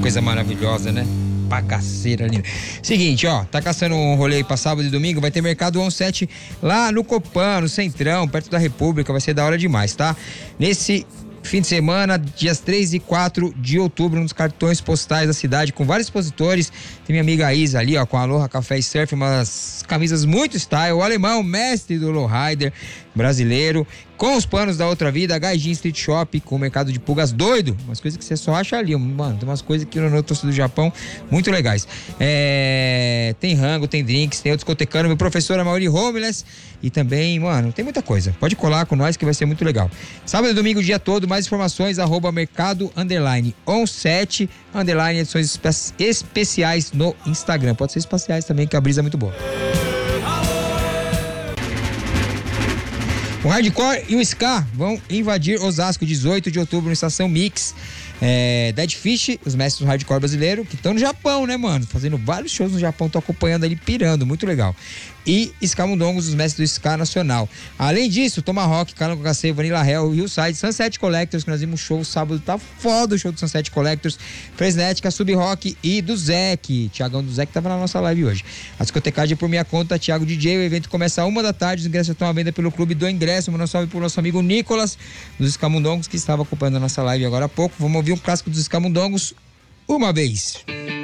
coisa maravilhosa, né? Bagaceira linda. Seguinte, ó, tá caçando um rolê aí pra sábado e domingo, vai ter mercado 17 lá no Copan, no Centrão, perto da República, vai ser da hora demais, tá? Nesse fim de semana, dias 3 e 4 de outubro, nos cartões postais da cidade, com vários expositores. Tem minha amiga Isa ali, ó, com a Aloha Café e Surf, umas camisas muito style. O alemão, mestre do lowrider brasileiro, com os panos da outra vida, a Gaijin Street Shop, com o mercado de pulgas doido. Umas coisas que você só acha ali, mano. Tem umas coisas que eu trouxe do Japão, muito legais. Tem rango, tem drinks, tem o discotecano, meu professor Amaury Homeless. E também, mano, tem muita coisa. Pode colar com nós que vai ser muito legal. Sábado e domingo o dia todo, mais informações, @mercado_17, edições especiais no Instagram. Pode ser espaciais também, que a brisa é muito boa. O hardcore e o ska vão invadir Osasco, 18 de outubro, na Estação Mix. Dead Fish, os mestres do hardcore brasileiro, que estão no Japão, né, mano? Fazendo vários shows no Japão, tô acompanhando ali, pirando, muito legal. E Scamundongos, os mestres do ska nacional. Além disso, Tomahawk, Calango HC, Vanilla Hell, Hillside, Sunset Collectors, que nós vimos show sábado, tá foda o show do Sunset Collectors, Fresnética, Sub Rock e do Zek. Thiagão do Zek tava na nossa live hoje. A discotecagem é por minha conta, Thiago DJ, o evento começa 1h, os ingressos estão à venda pelo Clube do Ingresso. Manda um salve pro nosso amigo Nicolas, dos Scamundongos, que estava acompanhando a nossa live agora há pouco. Vamos ouvir um clássico dos Scamundongos, Uma Vez.